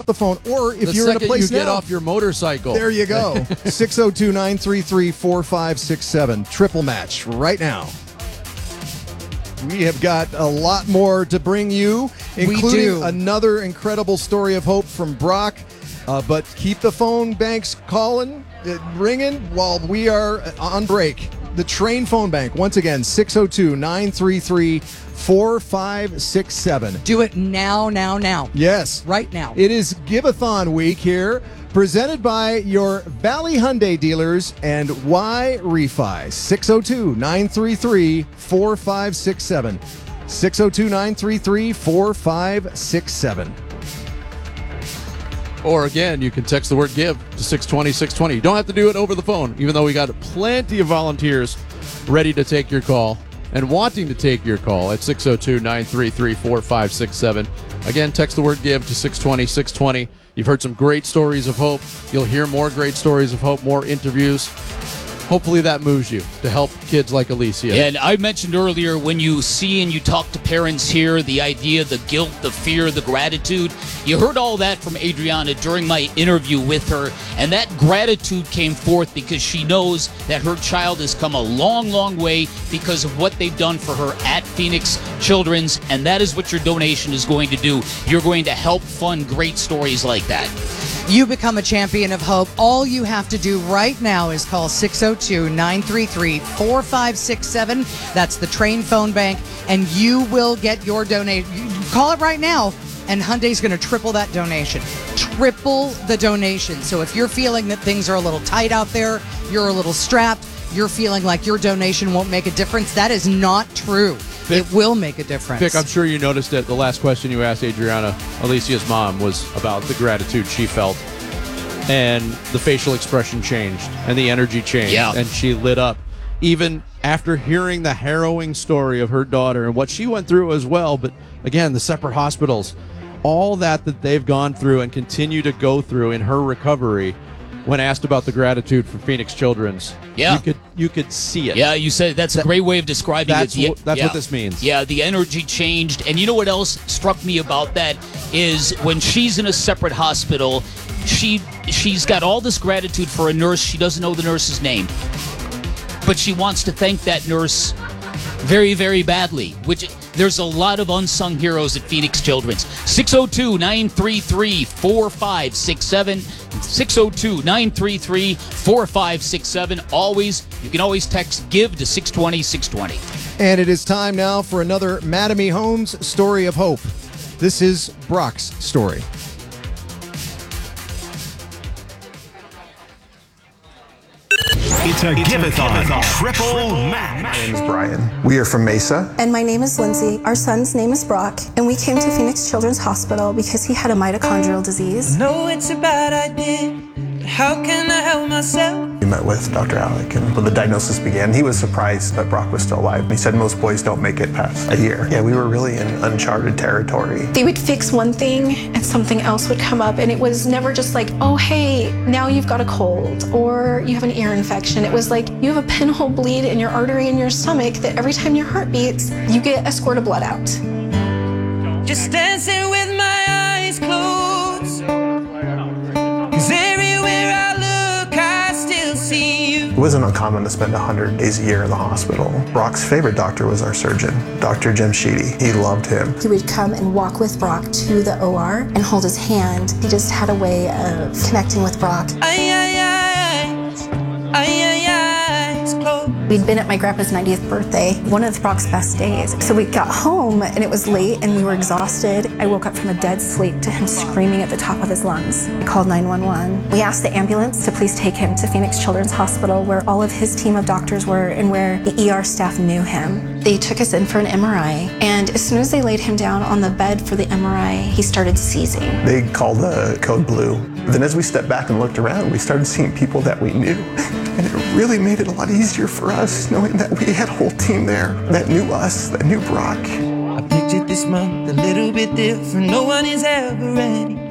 the phone. Or if you're in a place you get off your motorcycle. There you go. 602-933-4567. Triple match right now. We have got a lot more to bring you, including another incredible story of hope from Brock. But keep the phone banks ringing while we are on break. The Trane phone bank, once again, 602-933-4567. Do it now. Yes. Right now. It is Give-a-thon week here, presented by your Valley Hyundai dealers and Y Refi. 602-933-4567. 602-933-4567. Or again, you can text the word GIVE to 620-620. You don't have to do it over the phone, even though we got plenty of volunteers ready to take your call and wanting to take your call at 602-933-4567. Again, text the word GIVE to 620-620. You've heard some great stories of hope. You'll hear more great stories of hope, more interviews. Hopefully that moves you to help kids like Alicia. And I mentioned earlier, when you see and you talk to parents here, the idea, the guilt, the fear, the gratitude, you heard all that from Adriana during my interview with her, and that gratitude came forth because she knows that her child has come a long, long way because of what they've done for her at Phoenix Children's, and that is what your donation is going to do. You're going to help fund great stories like that. You become a champion of hope. All you have to do right now is call 602-933-4567. That's the Trane phone bank, and you will get your donation. Call it right now, and Hyundai's going to triple that donation. Triple the donation. So if you're feeling that things are a little tight out there, you're a little strapped, you're feeling like your donation won't make a difference, that is not true. Vic, it will make a difference. Vic, I'm sure you noticed that the last question you asked Adriana, Alicia's mom, was about the gratitude she felt. And the facial expression changed, and the energy changed, and she lit up. Even after hearing the harrowing story of her daughter and what she went through as well, but again, the separate hospitals, all that they've gone through and continue to go through in her recovery. When asked about the gratitude for Phoenix Children's, you could see it. Yeah, you said that's a great way of describing it. That's what this means. Yeah, the energy changed. And you know what else struck me about that is when she's in a separate hospital, she's got all this gratitude for a nurse. She doesn't know the nurse's name, but she wants to thank that nurse very, very badly, which there's a lot of unsung heroes at Phoenix Children's. 602-933-4567. 602-933-4567. You can always text GIVE to 620-620. And it is time now for another Mattamy Homes story of hope. This is Brock's story. It's a Give-a-thon triple match. My name is Brian. We are from Mesa. And my name is Lindsay. Our son's name is Brock. And we came to Phoenix Children's Hospital because he had a mitochondrial disease. I know it's a bad idea, but how can I help myself? We met with Dr. Alec, and when the diagnosis began, he was surprised that Brock was still alive. He said most boys don't make it past a year. Yeah, we were really in uncharted territory. They would fix one thing and something else would come up, and it was never just like, oh, hey, now you've got a cold or you have an ear infection. It was like you have a pinhole bleed in your artery in your stomach that every time your heart beats, you get a squirt of blood out. Just dancing with my eyes closed, 'cause everywhere I look, I still see you. It wasn't uncommon to spend 100 days a year in the hospital. Brock's favorite doctor was our surgeon, Dr. Jim Sheedy. He loved him. He would come and walk with Brock to the OR and hold his hand. He just had a way of connecting with Brock. We'd been at my grandpa's 90th birthday, one of Brock's best days. So we got home and it was late and we were exhausted. I woke up from a dead sleep to him screaming at the top of his lungs. I called 911. We asked the ambulance to please take him to Phoenix Children's Hospital where all of his team of doctors were and where the ER staff knew him. They took us in for an MRI, and as soon as they laid him down on the bed for the MRI, he started seizing. They called the code blue. Then as we stepped back and looked around, we started seeing people that we knew. And it really made it a lot easier for us knowing that we had a whole team there that knew us, that knew Brock. I pictured this month a little bit different. No one is ever ready.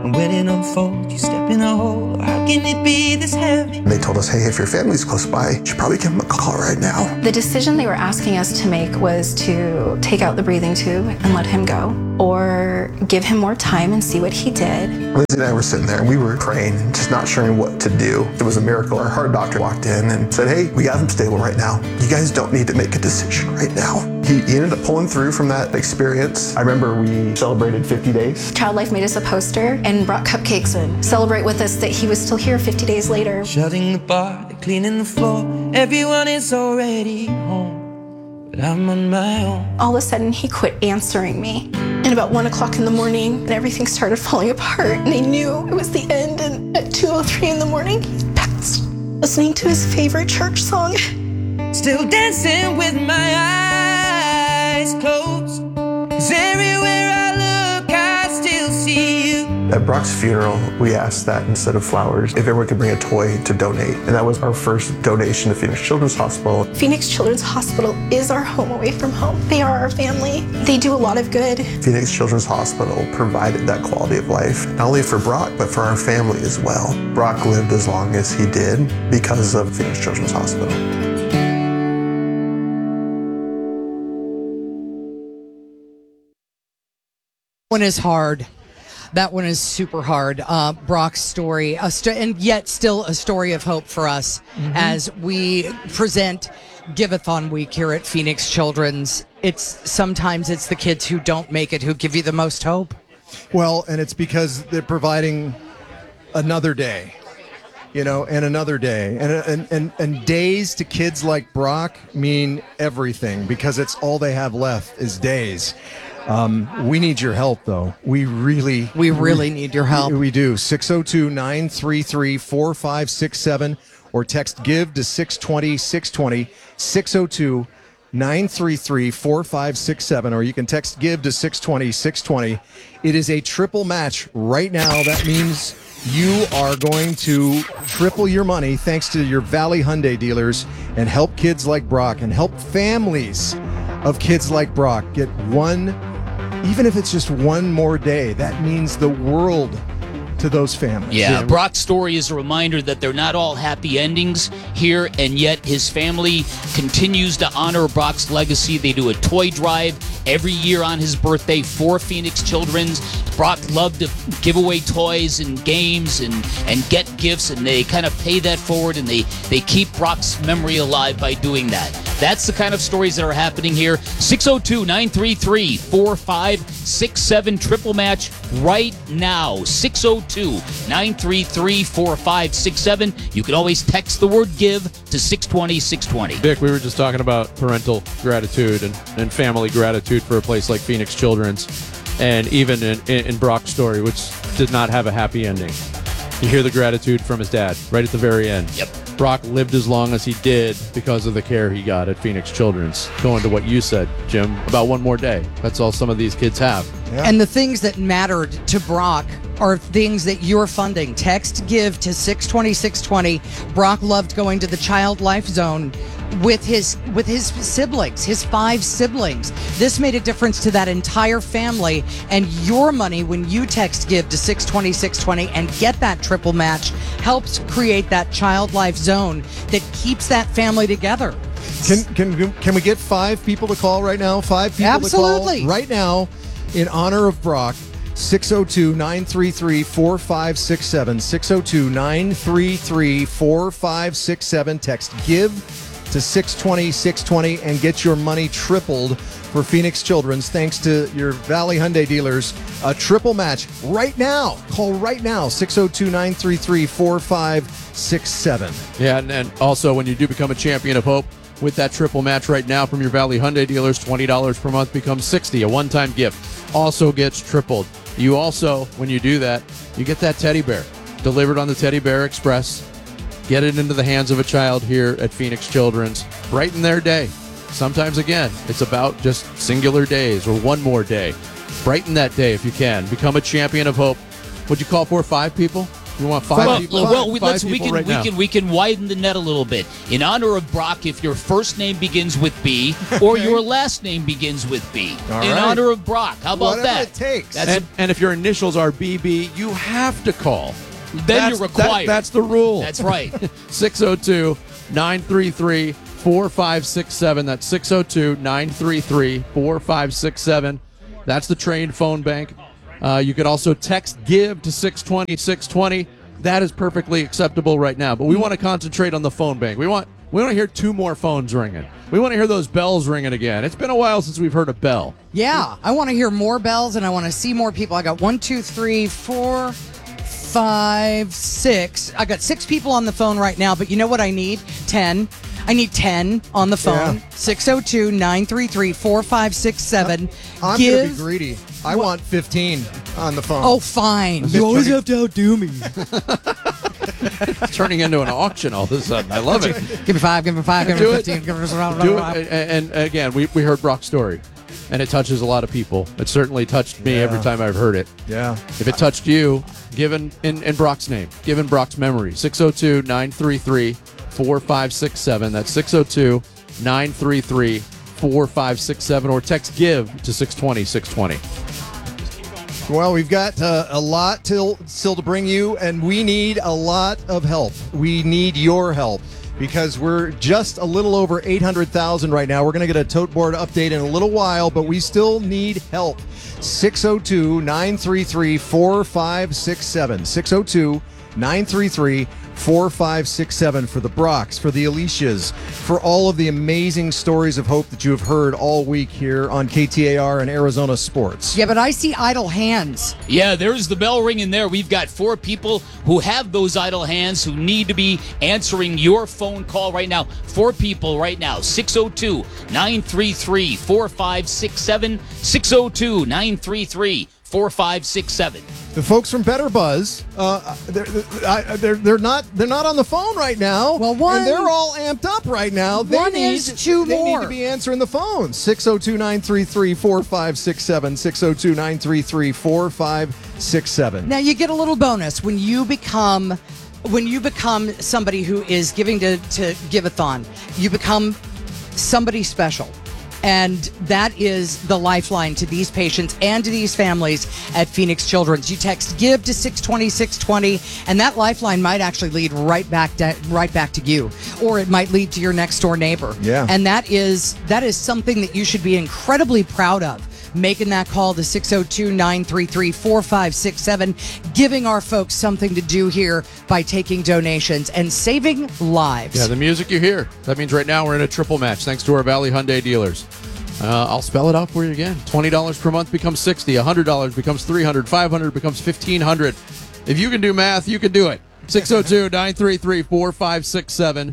And when it unfolds, you step in a hole. How can it be this heavy? They told us, hey, if your family's close by, you should probably give them a call right now. The decision they were asking us to make was to take out the breathing tube and let him go, or give him more time and see what he did. Lindsay and I were sitting there and we were praying and just not sure what to do. It was a miracle. Our heart doctor walked in and said, hey, we got him stable right now. You guys don't need to make a decision right now. He ended up pulling through from that experience. I remember we celebrated 50 days. Child Life made us a poster and brought cupcakes and celebrate with us that he was still here 50 days later. Shutting the bar, cleaning the floor. Everyone is already home, but I'm on my own. All of a sudden, he quit answering me. And about 1 o'clock in the morning, and everything started falling apart, and I knew it was the end. And at 2:03 in the morning, he passed. Listening to his favorite church song. Still dancing with my eyes closed. 'Cause everywhere I look, I still see you. At Brock's funeral, we asked that instead of flowers, if everyone could bring a toy to donate. And that was our first donation to Phoenix Children's Hospital. Phoenix Children's Hospital is our home away from home. They are our family. They do a lot of good. Phoenix Children's Hospital provided that quality of life, not only for Brock, but for our family as well. Brock lived as long as he did because of Phoenix Children's Hospital. One is hard. That one is super hard. Brock's story, and yet still a story of hope for us as we present Give-a-thon Week here at Phoenix Children's. Sometimes it's the kids who don't make it who give you the most hope. Well, and it's because they're providing another day, and another day. And days to kids like Brock mean everything because it's all they have left is days. We need your help, though. We really need your help. We do. 602-933-4567 or text GIVE to 620-620, 602-933-4567, or you can text GIVE to 620-620. It is a triple match right now. That means you are going to triple your money thanks to your Valley Hyundai dealers and help kids like Brock and help families of kids like Brock get one. Even if it's just one more day, that means the world to those families. Yeah, Brock's story is a reminder that they're not all happy endings here, and yet his family continues to honor Brock's legacy. They do a toy drive every year on his birthday for Phoenix Children's. Brock loved to give away toys and games and get gifts, and they kind of pay that forward, and they keep Brock's memory alive by doing that. That's the kind of stories that are happening here. 602-933-4567, triple match right now. 602-933-4567. You can always text the word GIVE to 620-620. Vic, we were just talking about parental gratitude and family gratitude for a place like Phoenix Children's. And even in Brock's story, which did not have a happy ending, you hear the gratitude from his dad right at the very end. Yep. Brock lived as long as he did because of the care he got at Phoenix Children's. Going to what you said, Jim, about one more day. That's all some of these kids have. Yeah. And the things that mattered to Brock are things that you're funding. Text GIVE to 620-620. Brock loved going to the Child Life Zone with his siblings, his 5 siblings. This made a difference to that entire family, and your money, when you text GIVE to 620-620 and get that triple match, helps create that Child Life Zone that keeps that family together. Can we get 5 people to call right now? 5 people Absolutely. to call right now in honor of Brock. 602-933-4567. 602-933-4567. Text GIVE to 620-620 and get your money tripled for Phoenix Children's thanks to your Valley Hyundai dealers. A triple match right now. Call right now, 602-933-4567. Yeah, and also when you do become a champion of hope with that triple match right now from your Valley Hyundai dealers, $20 per month becomes $60. A one-time gift also gets tripled. You also, when you do that, you get that teddy bear delivered on the Teddy Bear Express. Get it into the hands of a child here at Phoenix Children's. Brighten their day. Sometimes, again, it's about just singular days or one more day. Brighten that day if you can. Become a champion of hope. What'd you call for? 5 people? You want five people? Well, we can widen the net a little bit. In honor of Brock, if your first name begins with B or your last name begins with B. In honor of Brock. How about Whatever that? it takes. And if your initials are BB, you have to call. Then you're required. That's the rule. That's right. 602-933-4567. That's 602-933-4567. That's the trained phone bank. You could also text GIVE to 620-620. That is perfectly acceptable right now. But we want to concentrate on the phone bank. We want to hear 2 more phones ringing. We want to hear those bells ringing again. It's been a while since we've heard a bell. Yeah, I want to hear more bells, and I want to see more people. I got 1, 2, 3, 4, 5, 6. I got 6 people on the phone right now, but you know what I need? 10. I need 10 on the phone. 602-933-4567. I'm going to be greedy. I want 15 on the phone. Oh, fine. You always have to outdo me. It's turning into an auction all of a sudden. I love it. Give me 5, give me 5, give me 15. Give me Do it. And again, we heard Brock's story, and it touches a lot of people. It certainly touched me every time I've heard it. Yeah. If it touched you, given in Brock's name, given Brock's memory, 602-933-4567. That's 602-933-4567, or text GIVE to 620-620. Well, we've got a lot still to bring you, and we need a lot of help. We need your help because we're just a little over 800,000 right now. We're going to get a tote board update in a little while, but we still need help. 602-933-4567. 602-933-4567 for the Brocks, for the Alicias, for all of the amazing stories of hope that you have heard all week here on KTAR and Arizona Sports. Yeah, but I see idle hands. Yeah, there's the bell ringing there. We've got 4 people who have those idle hands who need to be answering your phone call right now. 4 people right now. 602-933-4567. 602-933-4567. The folks from Better Buzz, they're not on the phone right now. Well, and they're all amped up right now. They need 2 They more. need to be answering the phone. 602-933-4567. 602-933-4567. Now you get a little bonus when you become somebody who is giving to Giveathon. You become somebody special. And that is the lifeline to these patients and to these families at Phoenix Children's. You text GIVE to 620-620, and that lifeline might actually lead right back to you, or it might lead to your next door neighbor. Yeah. And that is something that you should be incredibly proud of. Making that call to 602-933-4567, giving our folks something to do here by taking donations and saving lives. Yeah, the music you hear. That means right now we're in a triple match thanks to our Valley Hyundai dealers. I'll spell it out for you again. $20 per month becomes $60. $100 becomes $300. $500 becomes $1,500. If you can do math, you can do it. 602-933-4567.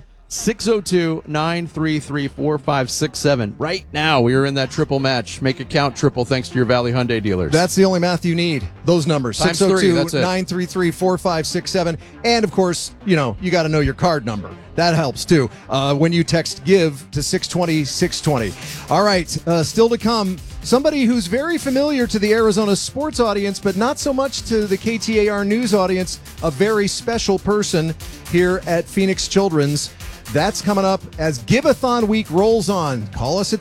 602-933-4567. Right now, we are in that triple match. Make it count triple thanks to your Valley Hyundai dealers. That's the only math you need. Those numbers. Times 3, that's it. 602-933-4567. And, of course, you got to know your card number. That helps, too, when you text GIVE to 620-620. All right, still to come, somebody who's very familiar to the Arizona sports audience, but not so much to the KTAR news audience, a very special person here at Phoenix Children's. That's coming up as Giveathon week rolls on. Call us at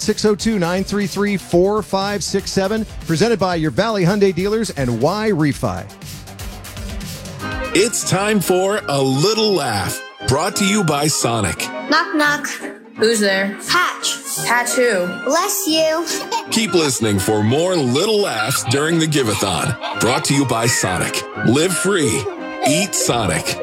602-933-4567. Presented by your Valley Hyundai dealers and Y Refi. It's time for A Little Laugh. Brought to you by Sonic. Knock, knock. Who's there? Patch. Patch who? Bless you. Keep listening for more little laughs during the Giveathon. Brought to you by Sonic. Live free. Eat Sonic.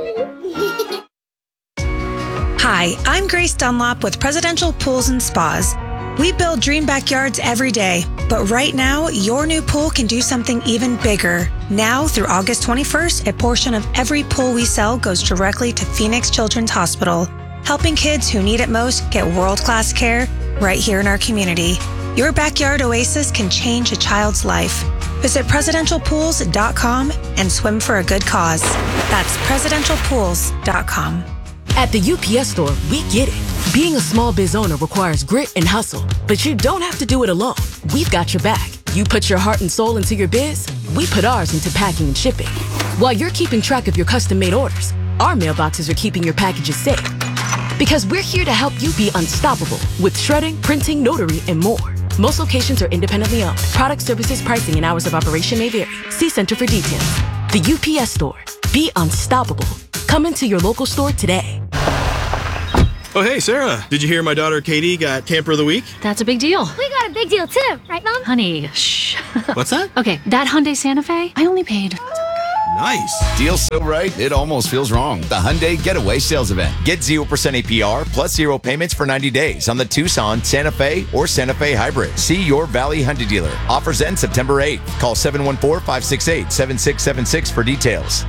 Hi, I'm Grace Dunlop with Presidential Pools and Spas. We build dream backyards every day, but right now, your new pool can do something even bigger. Now, through August 21st, a portion of every pool we sell goes directly to Phoenix Children's Hospital, helping kids who need it most get world-class care right here in our community. Your backyard oasis can change a child's life. Visit presidentialpools.com and swim for a good cause. That's presidentialpools.com. At the UPS Store, we get it. Being a small biz owner requires grit and hustle, but you don't have to do it alone. We've got your back. You put your heart and soul into your biz, we put ours into packing and shipping. While you're keeping track of your custom-made orders, our mailboxes are keeping your packages safe. Because we're here to help you be unstoppable with shredding, printing, notary, and more. Most locations are independently owned. Product, services, pricing, and hours of operation may vary. See Center for details. The UPS Store. Be unstoppable. Come into your local store today. Oh, hey, Sarah. Did you hear my daughter Katie got Camper of the Week? That's a big deal. We got a big deal too, right, Mom? Honey, shh. What's that? Okay, that Hyundai Santa Fe, I only paid... Nice. Deal so right, it almost feels wrong. The Hyundai Getaway Sales Event. Get 0% APR plus 0 payments for 90 days on the Tucson, Santa Fe, or Santa Fe Hybrid. See your Valley Hyundai dealer. Offers end September 8th. Call 714-568-7676 for details.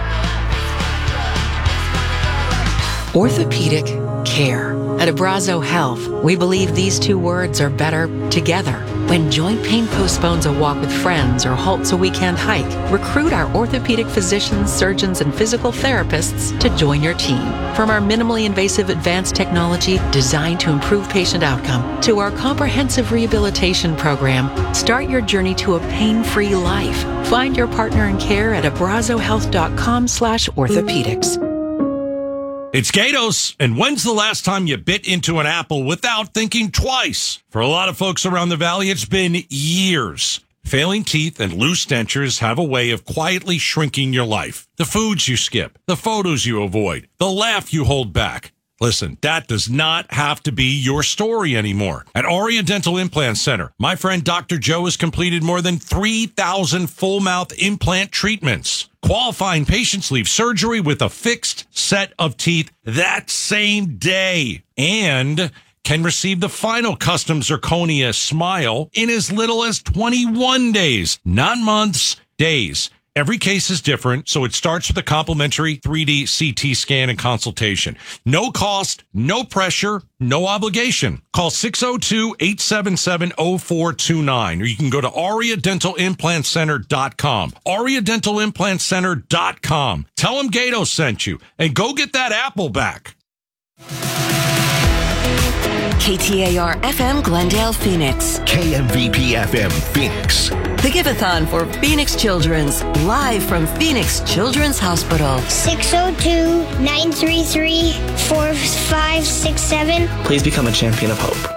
Orthopedic care. At Abrazo Health, we believe these two words are better together. When joint pain postpones a walk with friends or halts a weekend hike, recruit our orthopedic physicians, surgeons, and physical therapists to join your team. From our minimally invasive advanced technology designed to improve patient outcome to our comprehensive rehabilitation program, start your journey to a pain-free life. Find your partner in care at abrazohealth.com/orthopedics. It's Gatos, and when's the last time you bit into an apple without thinking twice? For a lot of folks around the valley, it's been years. Failing teeth and loose dentures have a way of quietly shrinking your life. The foods you skip, the photos you avoid, the laugh you hold back. Listen, that does not have to be your story anymore. At Aria Dental Implant Center, my friend Dr. Joe has completed more than 3,000 full mouth implant treatments. Qualifying patients leave surgery with a fixed set of teeth that same day and can receive the final custom zirconia smile in as little as 21 days, not months, days. Every case is different, so it starts with a complimentary 3D CT scan and consultation. No cost, no pressure, no obligation. Call 602-877-0429, or you can go to AriaDentalImplantCenter.com. AriaDentalImplantCenter.com. Tell them Gato sent you, and go get that apple back. KTAR FM Glendale, Phoenix. KMVP FM Phoenix. The Give-a-thon for Phoenix Children's, live from Phoenix Children's Hospital. 602-933-4567. Please become a champion of hope.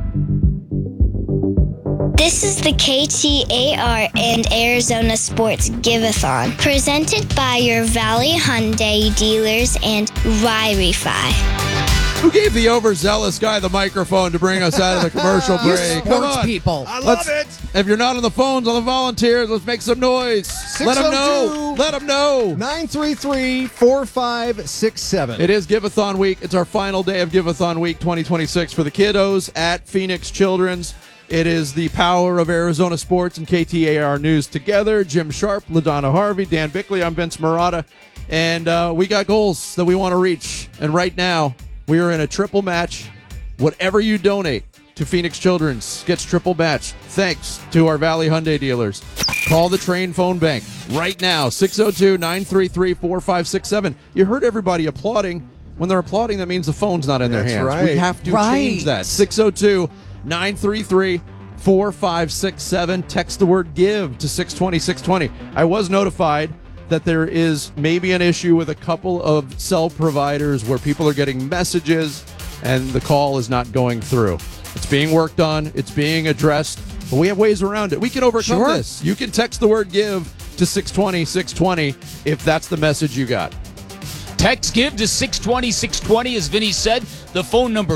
This is the KTAR and Arizona Sports Give-a-thon, presented by your Valley Hyundai dealers and Wi-Fi. Who gave the overzealous guy the microphone to bring us out of the commercial break? Come on, people. I love it. If you're not on the phones, on the volunteers, let's make some noise. Let them know. Let them know. 933-4567. It is Give-a-thon week. It's our final day of Give-a-thon week 2026 for the kiddos at Phoenix Children's. It is the power of Arizona sports and KTAR News together. Jim Sharp, LaDonna Harvey, Dan Bickley. I'm Vince Marotta. And we got goals that we want to reach. And right now, we are in a triple match. Whatever you donate to Phoenix Children's gets triple matched. Thanks to our Valley Hyundai dealers. Call the Train Phone Bank right now, 602-933-4567. You heard everybody applauding. When they're applauding, that means the phone's not in their hands. Right. We have to change that. 602-933-4567. Text the word GIVE to 620-620. I was notified that there is maybe an issue with a couple of cell providers where people are getting messages and the call is not going through. It's being worked on. It's being addressed. But we have ways around it. We can overcome this. You can text the word GIVE to 620-620 if that's the message you got. Text GIVE to 620-620, as Vinny said. The phone number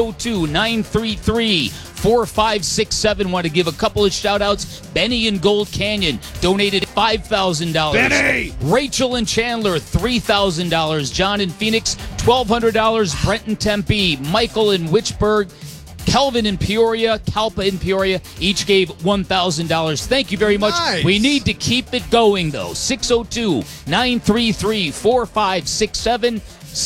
602-933-4567. Want to give a couple of shout-outs. Benny in Gold Canyon donated $5,000. Benny! Rachel in Chandler, $3,000. John in Phoenix, $1,200. Brent in Tempe. Michael in Witchburg. Kelvin in Peoria, Kalpa in Peoria, each gave $1,000. Thank you very much. Nice. We need to keep it going, though. 602-933-4567.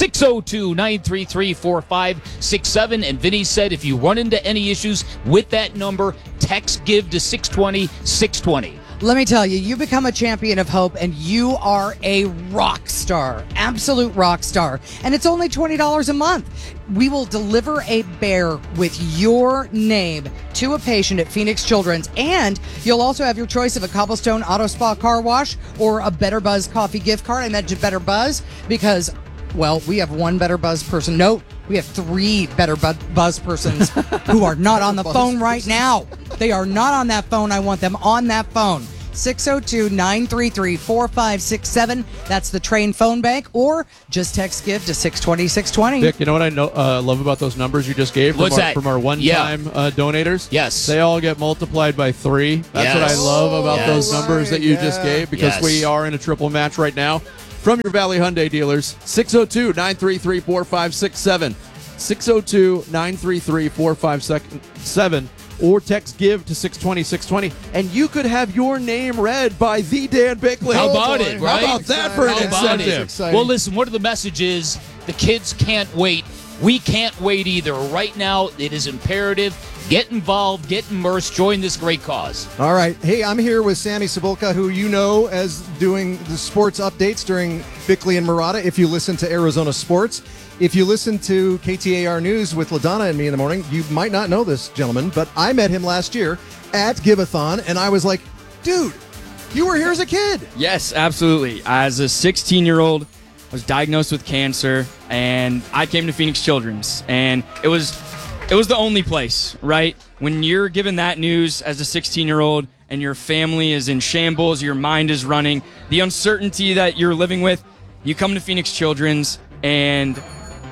602-933-4567. And Vinny said if you run into any issues with that number, text GIVE to 620-620. Let me tell you, you become a champion of hope and you are a rock star, absolute rock star. And it's only $20 a month. We will deliver a bear with your name to a patient at Phoenix Children's. And you'll also have your choice of a Cobblestone Auto Spa car wash or a Better Buzz coffee gift card. I mentioned Better Buzz because, well, we have one Better Buzz person. No, we have 3 Better Buzz persons who are not on the phone right now. They are not on that phone. I want them on that phone. 602-933-4567. That's the Train phone bank, or just text GIVE to 620-620. Vic, you know what I love about those numbers you just gave from our one-time donators? Yes. They all get multiplied by 3. That's what I love about those numbers that you just gave, because we are in a triple match right now. From your Valley Hyundai dealers, 602-933-4567. 602-933-4567. Or text GIVE to 620-620, and you could have your name read by the Dan Bickley. How about it, right? How about that for an incentive? Well, listen, what are the messages? The kids can't wait. We can't wait either. Right now, it is imperative. Get involved, get immersed, join this great cause. All right. Hey, I'm here with Sammy Cebulka, who you know as doing the sports updates during Bickley and Murata, if you listen to Arizona Sports. If you listen to KTAR News with LaDonna and me in the morning, you might not know this gentleman, but I met him last year at Give-a-thon, and I was like, dude, you were here as a kid. Yes, absolutely. As a 16-year-old, I was diagnosed with cancer, and I came to Phoenix Children's, and it was the only place, right? When you're given that news as a 16-year-old and your family is in shambles, your mind is running, the uncertainty that you're living with, you come to Phoenix Children's, and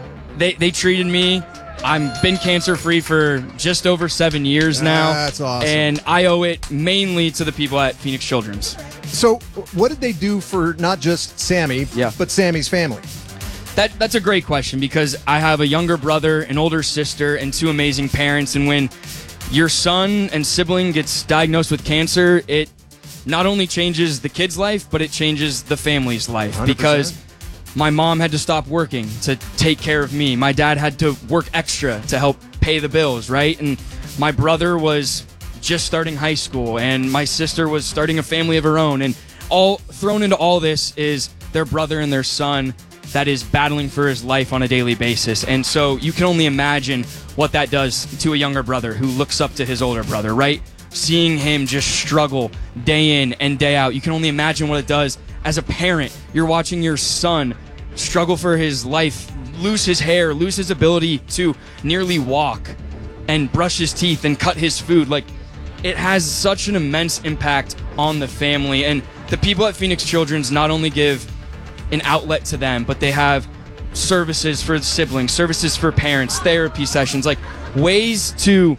they treated me. I've been cancer-free for just over 7 years now. That's awesome. And I owe it mainly to the people at Phoenix Children's. So what did they do for not just Sammy, but Sammy's family? That's a great question, because I have a younger brother, an older sister, and 2 amazing parents. And when your son and sibling gets diagnosed with cancer, it not only changes the kid's life, but it changes the family's life. 100%. Because my mom had to stop working to take care of me. My dad had to work extra to help pay the bills, right? And my brother was just starting high school, and my sister was starting a family of her own. And all thrown into all this is their brother and their son that is battling for his life on a daily basis. And so you can only imagine what that does to a younger brother who looks up to his older brother, right? Seeing him just struggle day in and day out. You can only imagine what it does as a parent. You're watching your son struggle for his life, lose his hair, lose his ability to nearly walk and brush his teeth and cut his food. Like, it has such an immense impact on the family. And the people at Phoenix Children's not only give an outlet to them, but they have services for siblings, services for parents, therapy sessions, like ways to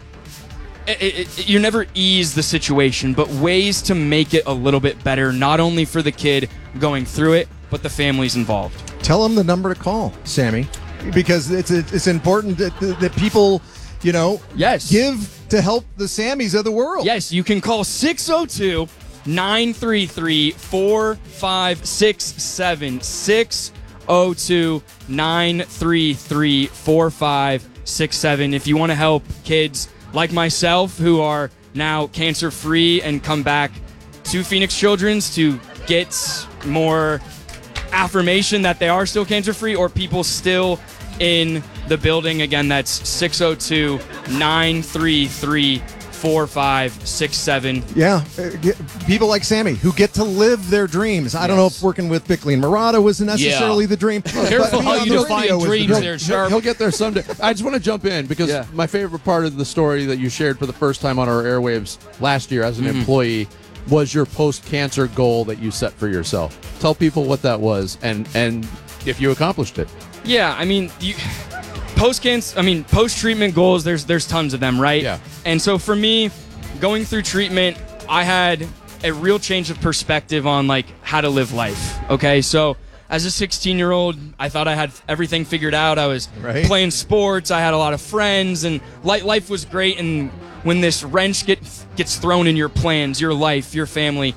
you never ease the situation, but ways to make it a little bit better, not only for the kid going through it, but the families involved. Tell them the number to call, Sammy, because it's important that people, give to help the Sammys of the world. Yes, you can call 602-933-4567. 602-933-4567. If you want to help kids like myself who are now cancer-free and come back to Phoenix Children's to get more affirmation that they are still cancer-free, or people still in the building, again, that's 602-933-4567. Yeah, people like Sammy who get to live their dreams. I don't know if working with Bickley and Murata was necessarily the dream. Careful how you define dreams there, Sharp. He'll get there someday. I just want to jump in because my favorite part of the story that you shared for the first time on our airwaves last year as an employee was your post-cancer goal that you set for yourself. Tell people what that was and if you accomplished it. Yeah, I mean, post-treatment goals, there's tons of them, right? Yeah. And so for me, going through treatment, I had a real change of perspective on, like, how to live life, okay? So as a 16-year-old, I thought I had everything figured out. I was playing sports. I had a lot of friends, and life was great. And when this wrench gets thrown in your plans, your life, your family,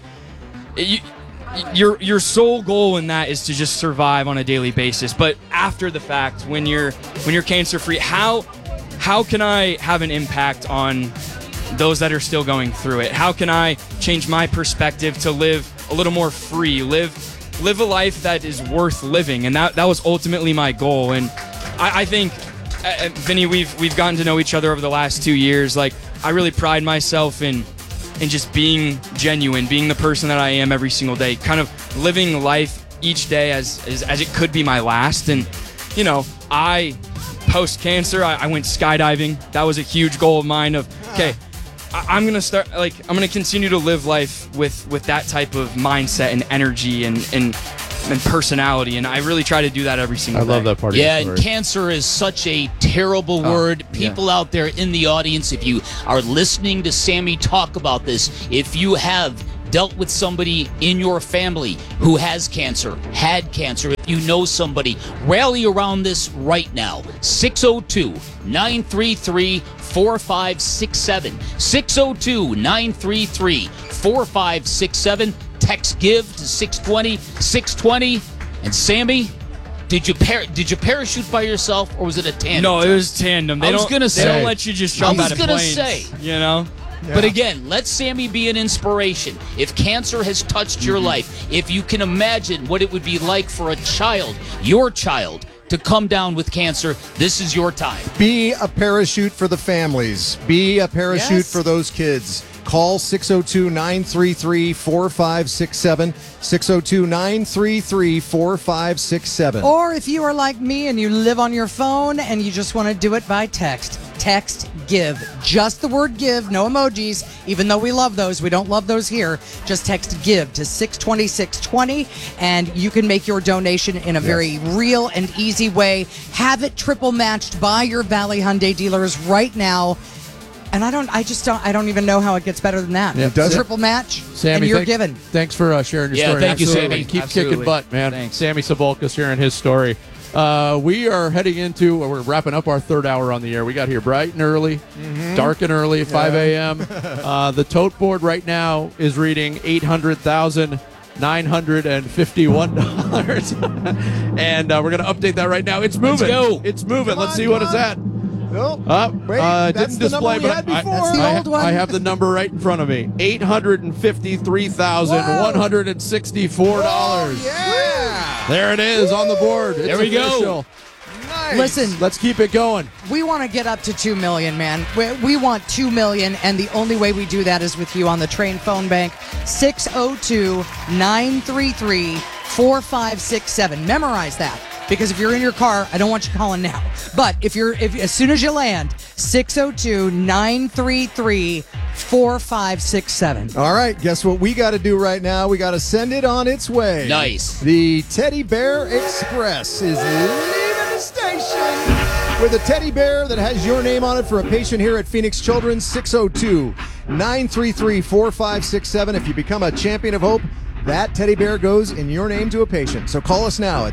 your sole goal in that is to just survive on a daily basis. But after the fact, when you're cancer free, how can I have an impact on those that are still going through it? How can I change my perspective to live a little more free, live a life that is worth living? And that was ultimately my goal. And I think, Vinny, we've gotten to know each other over the last 2 years. Like, I really pride myself in just being genuine, being the person that I am every single day, kind of living life each day as it could be my last. And, post-cancer, I went skydiving. That was a huge goal of mine of, okay, I'm going to continue to live life with that type of mindset and energy and personality, and I really try to do that every single day. I love that part of your story. And cancer is such a terrible word. People out there in the audience, if you are listening to Sammy talk about this, if you have dealt with somebody in your family who has cancer, had cancer, if you know somebody, rally around this right now. 602-933-4567. 602-933-4567. Text GIVE to 620. And Sammy, did you parachute by yourself, or was it a tandem? No, it was tandem. They don't let you just jump out of planes. Yeah. But again, let Sammy be an inspiration. If cancer has touched your life, if you can imagine what it would be like for a child, your child, to come down with cancer, this is your time. Be a parachute for the families. Be a parachute for those kids. Call 602-933-4567. 602-933-4567. Or if you are like me and you live on your phone and you just want to do it by text, text GIVE. Just the word GIVE, no emojis. Even though we love those, we don't love those here. Just text GIVE to 620-620, and you can make your donation in a very real and easy way. Have it triple matched by your Valley Hyundai dealers right now. And I don't even know how it gets better than that. Yeah, it does. Triple match, Sammy, and you're given. Thanks for sharing your story. Thank you, Sammy. Keep kicking butt, man. Thanks. Sammy Sabolka sharing his story. We are we're wrapping up our third hour on the air. We got here bright and early, dark and early at 5 a.m. The tote board right now is reading $800,951. And we're going to update that right now. It's moving. Let's go. It's moving. Let's see what it's at. Nope. That's didn't the display, number we had but before. That's the old one. I have the number right in front of me. $853,164. Yeah. There it is on the board. It's There we go. official. Nice. Listen, Let's keep it going. we want to get up to 2 million, man. We want 2 million, and the only way we do that is with you on the Train Phone Bank. 602-933-4567. Memorize that. Because if you're in your car, I don't want you calling now. But if as soon as you land, 602-933-4567. All right, guess what we got to do right now? We got to send it on its way. Nice. The Teddy Bear Express is leaving the station with a teddy bear that has your name on it for a patient here at Phoenix Children's. 602-933-4567. If you become a champion of hope, that teddy bear goes in your name to a patient. So call us now at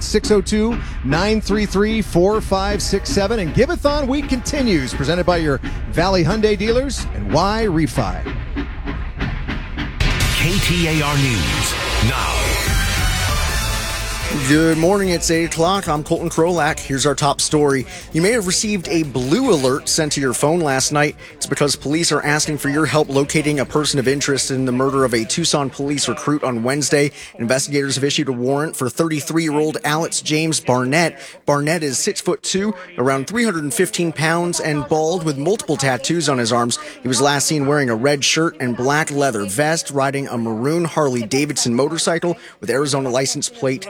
602-933-4567. And Giveathon Week continues, presented by your Valley Hyundai dealers and Y Refi. KTAR News now. Good morning, it's 8 o'clock. I'm Colton Krolak. Here's our top story. You may have received a blue alert sent to your phone last night. It's because police are asking for your help locating a person of interest in the murder of a Tucson police recruit on Wednesday. Investigators have issued a warrant for 33-year-old Alex James Barnett. Barnett is 6'2", around 315 pounds, and bald with multiple tattoos on his arms. He was last seen wearing a red shirt and black leather vest, riding a maroon Harley-Davidson motorcycle with Arizona license plate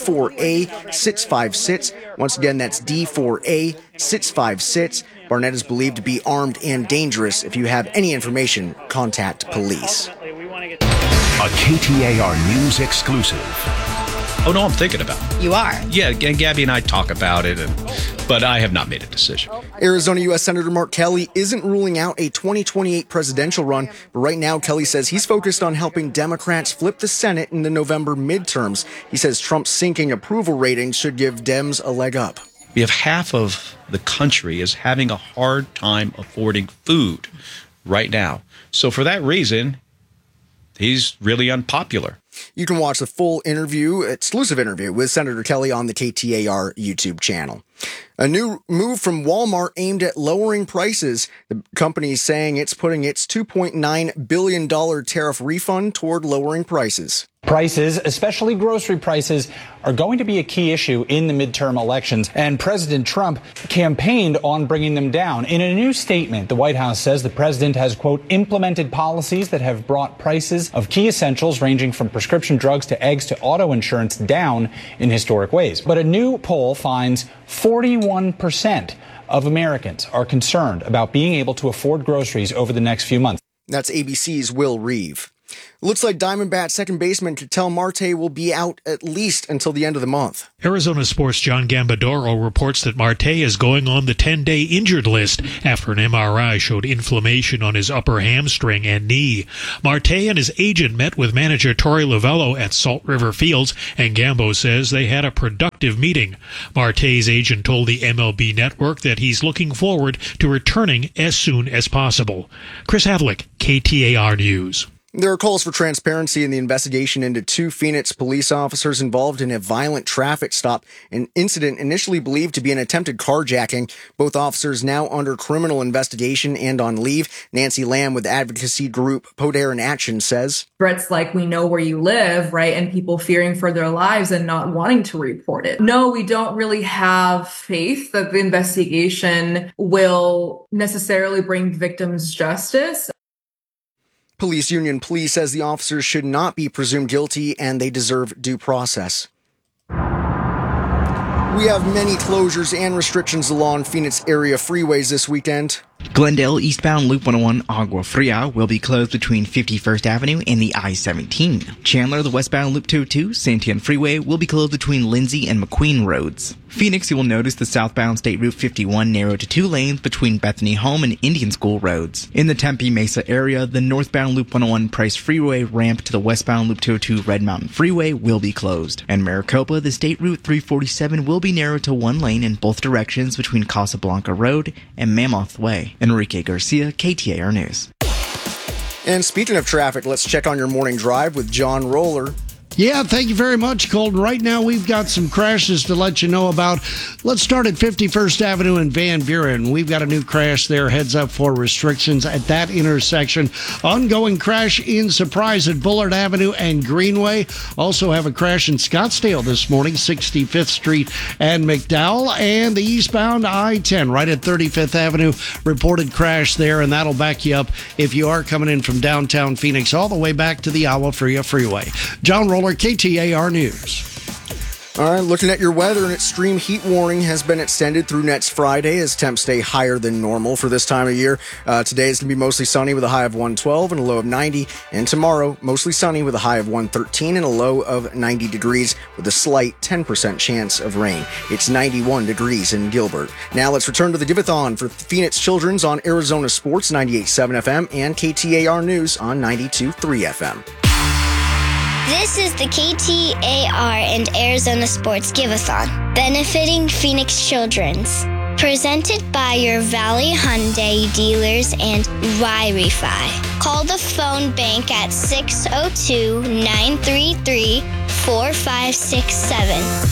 D4A656. Once again, that's D4A656. Barnett is believed to be armed and dangerous. If you have any information, contact police. A KTAR News exclusive. Oh, no, I'm thinking about it. You are? Yeah, Gabby and I talk about it, but I have not made a decision. Arizona U.S. Senator Mark Kelly isn't ruling out a 2028 presidential run, but right now Kelly says he's focused on helping Democrats flip the Senate in the November midterms. He says Trump's sinking approval ratings should give Dems a leg up. We have half of the country is having a hard time affording food right now. So for that reason, he's really unpopular. You can watch the full exclusive interview with Senator Kelly on the KTAR YouTube channel. A new move from Walmart aimed at lowering prices. The company is saying it's putting its $2.9 billion tariff refund toward lowering prices. Prices, especially grocery prices, are going to be a key issue in the midterm elections, and President Trump campaigned on bringing them down. In a new statement, the White House says the president has, quote, implemented policies that have brought prices of key essentials ranging from prescription drugs to eggs to auto insurance down in historic ways. But a new poll finds 41% of Americans are concerned about being able to afford groceries over the next few months. That's ABC's Will Reeve. Looks like Diamondbacks second baseman Ketel Marte will be out at least until the end of the month. Arizona Sports' John Gambadoro reports that Marte is going on the 10-day injured list after an MRI showed inflammation on his upper hamstring and knee. Marte and his agent met with manager Torey Lovullo at Salt River Fields, and Gambo says they had a productive meeting. Marte's agent told the MLB Network that he's looking forward to returning as soon as possible. Chris Havlick, KTAR News. There are calls for transparency in the investigation into two Phoenix police officers involved in a violent traffic stop, an incident initially believed to be an attempted carjacking. Both officers now under criminal investigation and on leave. Nancy Lamb with advocacy group Poder in Action says, threats like we know where you live, right? And people fearing for their lives and not wanting to report it. No, we don't really have faith that the investigation will necessarily bring victims justice. Police Union Police says the officers should not be presumed guilty and they deserve due process. We have many closures and restrictions along Phoenix area freeways this weekend. Glendale eastbound Loop 101 Agua Fria will be closed between 51st Avenue and the I-17. Chandler, the westbound Loop 202 Santian Freeway will be closed between Lindsay and McQueen Roads. Phoenix, you will notice the southbound State Route 51 narrowed to 2 lanes between Bethany Home and Indian School Roads. In the Tempe Mesa area, the northbound Loop 101 Price Freeway ramp to the westbound Loop 202 Red Mountain Freeway will be closed. And Maricopa, the State Route 347 will be narrowed to 1 lane in both directions between Casablanca Road and Mammoth Way. Enrique Garcia, KTAR News. And speaking of traffic, let's check on your morning drive with John Roller. Yeah, thank you very much, Colton. Right now, we've got some crashes to let you know about. Let's start at 51st Avenue in Van Buren. We've got a new crash there. Heads up for restrictions at that intersection. Ongoing crash in Surprise at Bullard Avenue and Greenway. Also have a crash in Scottsdale this morning, 65th Street and McDowell. And the eastbound I-10 right at 35th Avenue. Reported crash there, and that'll back you up if you are coming in from downtown Phoenix all the way back to the Agua Fria Freeway. John Roller, KTAR News. All right, looking at your weather, an extreme heat warning has been extended through next Friday as temps stay higher than normal for this time of year. Today is going to be mostly sunny with a high of 112 and a low of 90. And tomorrow, mostly sunny with a high of 113 and a low of 90 degrees with a slight 10% chance of rain. It's 91 degrees in Gilbert. Now let's return to the Giveathon for Phoenix Children's on Arizona Sports 98.7 FM and KTAR News on 92.3 FM. This is the KTAR and Arizona Sports Giveathon, benefiting Phoenix Children's. Presented by your Valley Hyundai dealers and Wi-Fi. Call the phone bank at 602-933-4567.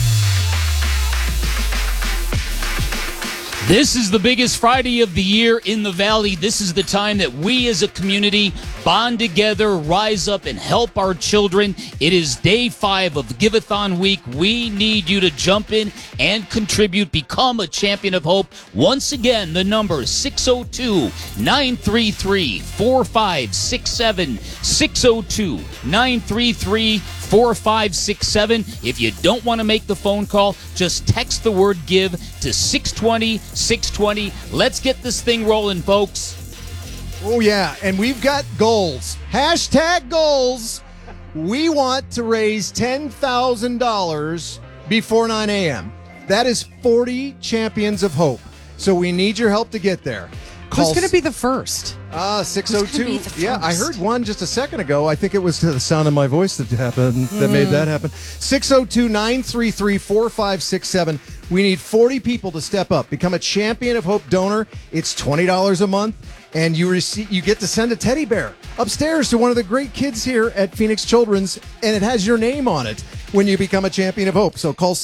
This is the biggest Friday of the year in the Valley. This is the time that we as a community bond together, rise up, and help our children. It is day 5 of Giveathon week. We need you to jump in and contribute. Become a champion of hope. Once again, the number is 602-933-4567. 602-933-4567. If you don't want to make the phone call, just text the word GIVE to 620-620. Let's get this thing rolling, folks. Oh, yeah, and we've got goals. Hashtag goals. We want to raise $10,000 before 9 a.m. That is 40 Champions of Hope. So we need your help to get there. Who's going to be the first? 602. Yeah, I heard one just a second ago. I think it was to the sound of my voice that happened, that made that happen. 602-933-4567. We need 40 people to step up. Become a Champion of Hope donor. It's $20 a month. and you get to send a teddy bear upstairs to one of the great kids here at Phoenix Children's, and it has your name on it when you become a Champion of Hope. So call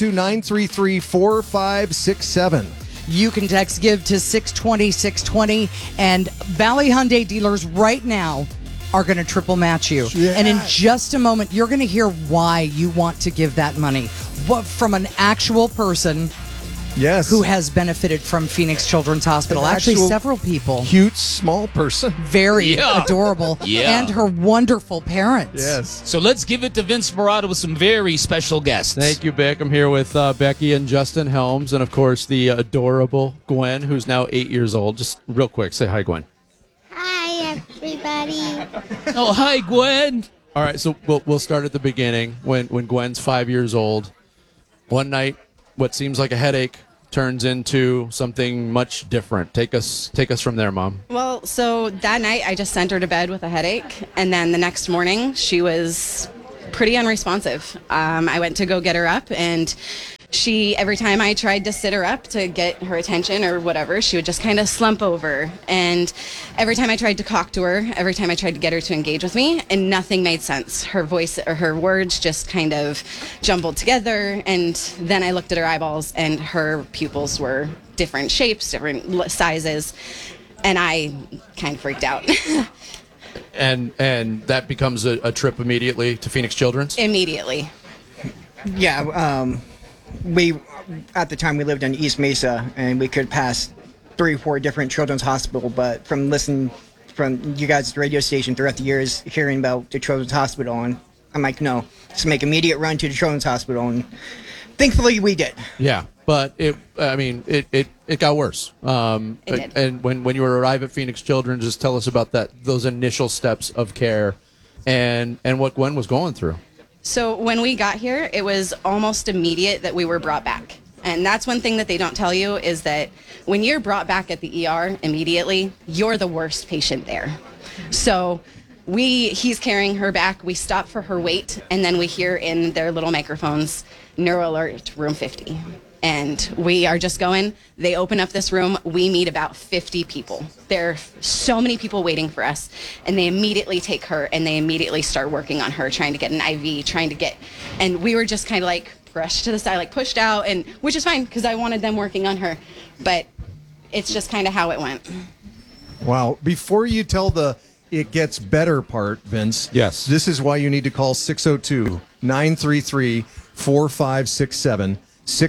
602-933-4567. You can text GIVE to 620-620, and Valley Hyundai dealers right now are going to triple match you. Yes. And in just a moment, you're going to hear why you want to give that money. What, from an actual person who has benefited from Phoenix Children's Hospital. Actually, several people. Cute, small person. Very adorable. Yeah. And her wonderful parents. Yes. So let's give it to Vince Morata with some very special guests. Thank you, Bick. I'm here with Becky and Justin Helms, and of course the adorable Gwen, who's now 8 years old. Just real quick, say hi, Gwen. Hi, everybody. Oh, hi, Gwen. All right, so we'll start at the beginning. When Gwen's 5 years old, one night, what seems like a headache turns into something much different. Take us from there, Mom. Well, so that night I just sent her to bed with a headache, and then the next morning she was pretty unresponsive. I went to go get her up, and every time I tried to sit her up to get her attention or whatever, she would just kind of slump over. And every time I tried to talk to her, every time I tried to get her to engage with me, and nothing made sense. Her voice or her words just kind of jumbled together. And then I looked at her eyeballs, and her pupils were different shapes, different sizes. And I kind of freaked out. And that becomes a trip immediately to Phoenix Children's? Immediately. Yeah, we at the time we lived in East Mesa, and we could pass 3 or 4 different children's hospitals. But from listening from you guys' radio station throughout the years, hearing about the children's hospital, and I'm like, no, let's make immediate run to the children's hospital, and thankfully we did. Yeah, but it got worse. It did. And when you arrive at Phoenix Children's, just tell us about those initial steps of care, and what Gwen was going through. So when we got here, it was almost immediate that we were brought back. And that's one thing that they don't tell you, is that when you're brought back at the ER immediately, you're the worst patient there. So he's carrying her back. We stop for her weight, and then we hear in their little microphones, Neuro Alert, room 50. And we are just going. They open up this room. We meet about 50 people. There are so many people waiting for us. And they immediately take her, and they immediately start working on her, trying to get an IV, and we were just kind of like brushed to the side, like pushed out, and which is fine because I wanted them working on her. But it's just kind of how it went. Wow. Before you tell the it gets better part, Vince. Yes. This is why you need to call 602-933-4567.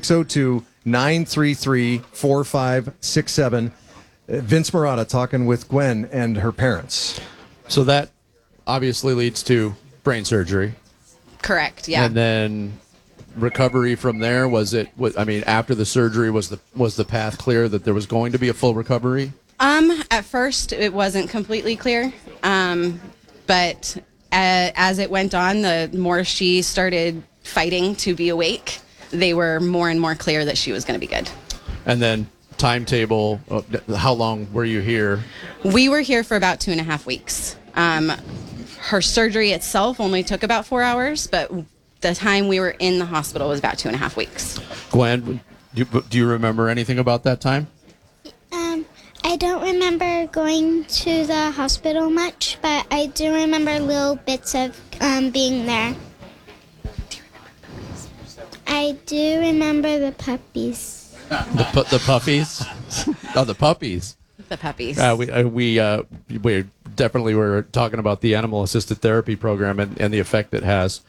602-933-4567. Vince Morata talking with Gwen and her parents. So that obviously leads to brain surgery. Correct, yeah. And then recovery from there, after the surgery, was the path clear that there was going to be a full recovery? At first it wasn't completely clear. But as it went on, the more she started fighting to be awake, they were more and more clear that she was going to be good. And then timetable, how long were you here? We were here for about 2.5 weeks. Her surgery itself only took about 4 hours, but the time we were in the hospital was about 2.5 weeks. Gwen, do you remember anything about that time? I don't remember going to the hospital much, but I do remember little bits of being there. I do remember the puppies. The puppies? Oh, the puppies. The puppies. We definitely were talking about the animal assisted therapy program and the effect it has.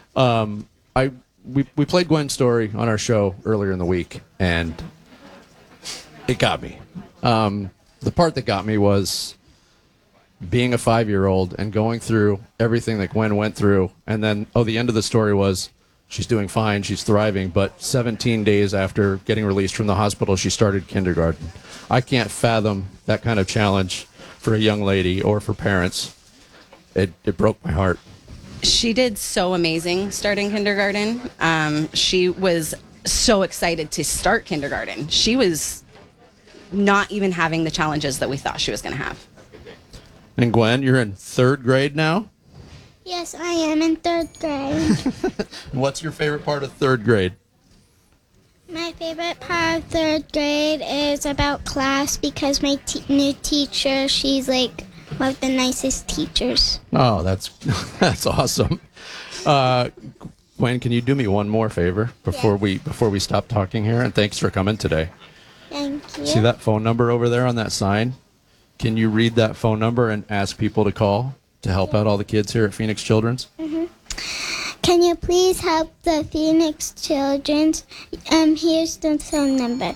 We played Gwen's story on our show earlier in the week, and it got me. The part that got me was being a 5-year-old and going through everything that Gwen went through, and then the end of the story was she's doing fine, she's thriving, but 17 days after getting released from the hospital, she started kindergarten. I can't fathom that kind of challenge for a young lady or for parents. It broke my heart. She did so amazing starting kindergarten. She was so excited to start kindergarten. She was not even having the challenges that we thought she was going to have. And Gwen, you're in 3rd grade now? Yes, I am in 3rd grade. What's your favorite part of 3rd grade? My favorite part of third grade is about class because my new teacher, she's like one of the nicest teachers. Oh, that's awesome. Gwen, can you do me one more favor before we stop talking here? And thanks for coming today. Thank you. See that phone number over there on that sign? Can you read that phone number and ask people to call to help out all the kids here at Phoenix Children's? Mm-hmm. Can you please help the Phoenix Children's? Here's the phone number: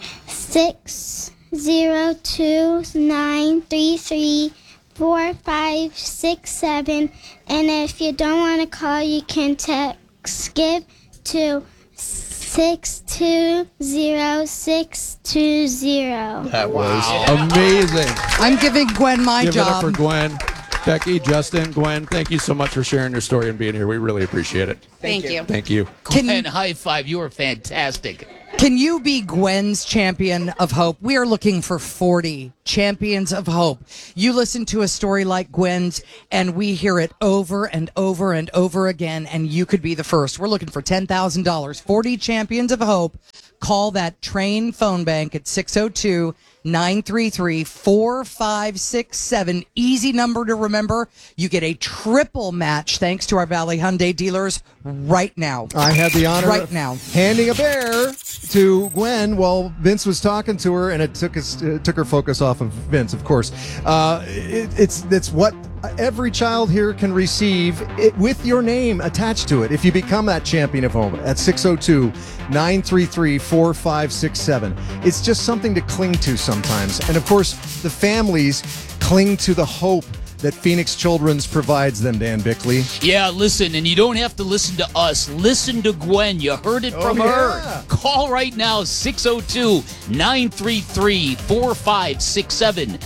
602-933-4567. And if you don't want to call, you can text GIVE to 620-620. That was amazing. I'm giving Gwen my Give job. it up for Gwen. Becky, Justin, Gwen, thank you so much for sharing your story and being here. We really appreciate it. Thank you. Thank you. Gwen, high five. You were fantastic. Can you be Gwen's champion of hope? We are looking for 40 champions of hope. You listen to a story like Gwen's, and we hear it over and over and over again, and you could be the first. We're looking for $10,000. 40 champions of hope. Call that Train phone bank at 602-933-4567. Easy number to remember. You get a triple match thanks to our Valley Hyundai dealers right now. I had the honor right now handing a bear to Gwen while Vince was talking to her, and it took her focus off of Vince, of course. It's what every child here can receive with your name attached to it if you become that champion of hope at 602-933-4567. It's just something to cling to sometimes. And of course, the families cling to the hope that Phoenix Children's provides them, Dan Bickley. Yeah, listen, and you don't have to listen to us. Listen to Gwen. You heard it from her. Call right now, 602-933-4567.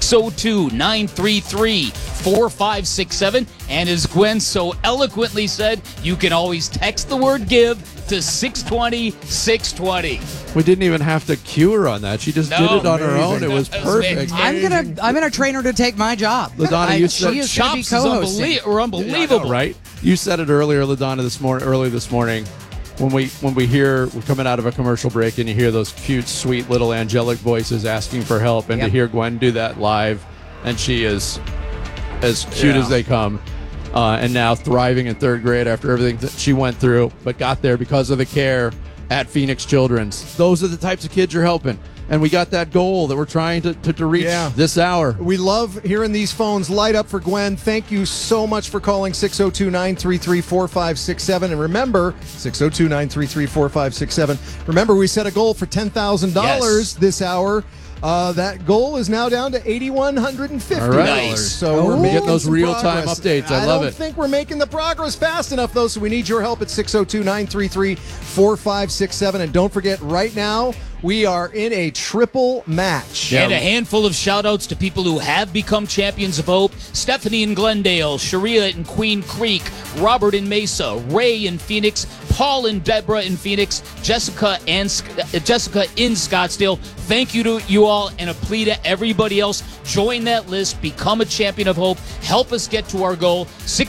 602-933-4567. And as Gwen so eloquently said, you can always text the word GIVE to 620-620. We didn't even have to cue her on that. She just did it on her own. It was perfect. I'm gonna train her to take my job. LaDonna, you said she is gonna be co-hosting. Unbelievable, right? You said it earlier, LaDonna, early this morning. When we're coming out of a commercial break and you hear those cute, sweet little angelic voices asking for help, and to hear Gwen do that live, and she is as cute as they come. And now thriving in third grade after everything that she went through, but got there because of the care at Phoenix Children's. Those are the types of kids you're helping. And we got that goal that we're trying to reach this hour. We love hearing these phones light up for Gwen. Thank you so much for calling 602-933-4567. And remember, 602-933-4567. Remember, we set a goal for $10,000 this hour. That goal is now down to $8,150. All right. Nice. So we're getting those real-time updates. I love it. don't think we're making the progress fast enough, though, so we need your help at 602-933-4567. And don't forget, right now, we are in a triple match. And a handful of shout-outs to people who have become champions of hope. Stephanie in Glendale, Sharia in Queen Creek, Robert in Mesa, Ray in Phoenix, Paul and Deborah in Phoenix, Jessica in Scottsdale. Thank you to you all, and a plea to everybody else. Join that list. Become a champion of hope. Help us get to our goal.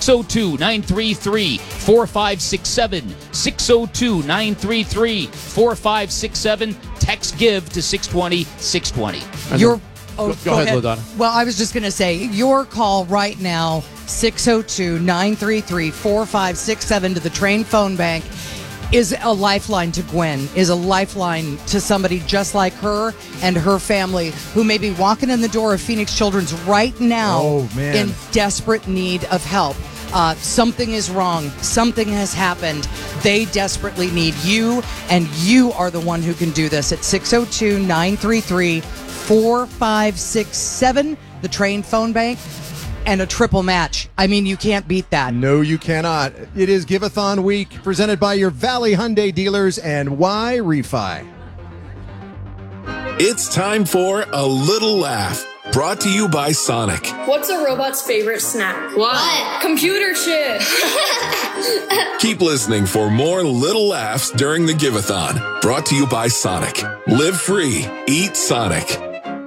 602-933-4567. 602-933-4567. Text GIVE to 620-620. Go ahead, LaDonna. Well, I was just going to say, your call right now, 602-933-4567 to the Train phone bank, is a lifeline to Gwen, is a lifeline to somebody just like her and her family who may be walking in the door of Phoenix Children's right now in desperate need of help. Something is wrong. Something has happened. They desperately need you, and you are the one who can do this at 602-933-4567, the Train phone bank, and a triple match. I mean, you can't beat that. No, you cannot. It is Give-a-thon week, presented by your Valley Hyundai dealers and Y Refi. It's time for A Little Laugh, brought to you by Sonic. What's a robot's favorite snack? What? Computer shit. Keep listening for more little laughs during the Give-a-thon, brought to you by Sonic. Live free, eat Sonic.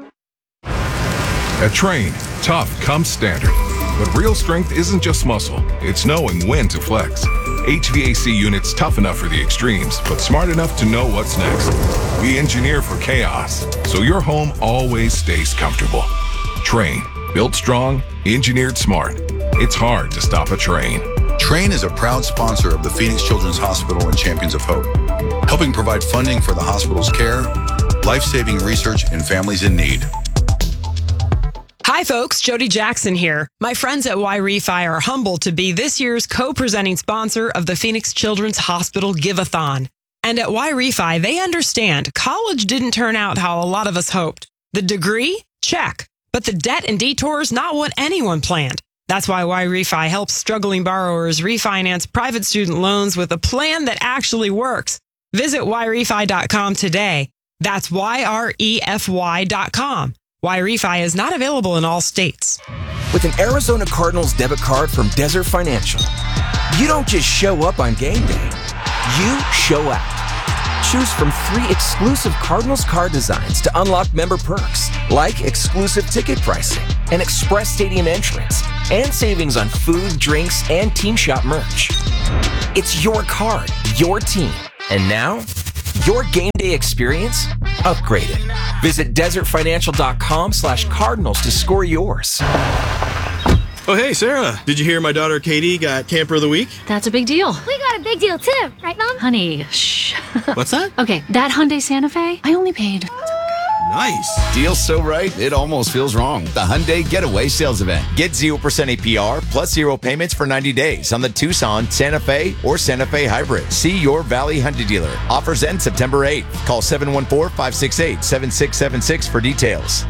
At Train, tough comes standard. But real strength isn't just muscle, it's knowing when to flex. HVAC units tough enough for the extremes, but smart enough to know what's next. We engineer for chaos, so your home always stays comfortable. Trane, built strong, engineered smart. It's hard to stop a Trane. Trane is a proud sponsor of the Phoenix Children's Hospital and Champions of Hope, helping provide funding for the hospital's care, life-saving research, and families in need. Hi, folks. Jody Jackson here. My friends at Y-Refi are humbled to be this year's co-presenting sponsor of the Phoenix Children's Hospital Give-a-thon. And at Y-Refi, they understand college didn't turn out how a lot of us hoped. The degree? Check. But the debt and detours, not what anyone planned. That's why Y-Refi helps struggling borrowers refinance private student loans with a plan that actually works. Visit YRefi.com today. That's YREFY.com. Y-Refi is not available in all states. With an Arizona Cardinals debit card from Desert Financial, you don't just show up on game day. You show out. Choose from 3 exclusive Cardinals card designs to unlock member perks, like exclusive ticket pricing, an express stadium entrance, and savings on food, drinks, and team shop merch. It's your card, your team, and now, your game day experience upgraded. Visit desertfinancial.com/cardinals to score yours. Oh, hey, Sarah. Did you hear my daughter Katie got Camper of the Week? That's a big deal. We got a big deal too, right, Mom? Honey, shh. What's that? Okay, that Hyundai Santa Fe, I only paid. Nice. Deal's so right, it almost feels wrong. The Hyundai Getaway Sales Event. Get 0% APR plus 0 payments for 90 days on the Tucson, Santa Fe, or Santa Fe Hybrid. See your Valley Hyundai dealer. Offers end September 8th. Call 714-568-7676 for details.